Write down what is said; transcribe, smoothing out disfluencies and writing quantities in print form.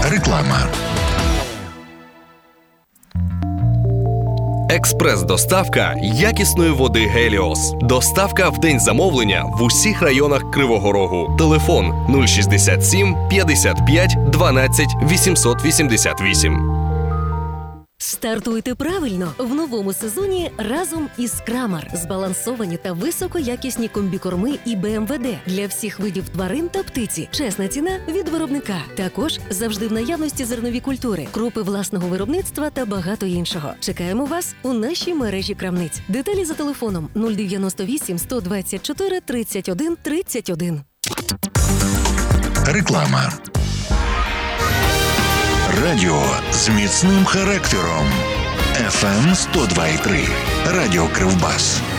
Реклама. Експрес-доставка якісної води «Геліос». Доставка в день замовлення в усіх районах Кривого Рогу. Телефон 067 55 12 888. Стартуйте правильно в новому сезоні разом із Крамар. Збалансовані та високоякісні комбікорми і БМВД для всіх видів тварин та птиці. Чесна ціна від виробника. Також завжди в наявності зернові культури, крупи власного виробництва та багато іншого. Чекаємо вас у нашій мережі крамниць. Деталі за телефоном 098 124 31 31. Реклама. Радіо з міцним характером. FM 102,3. Радіо Кривбас.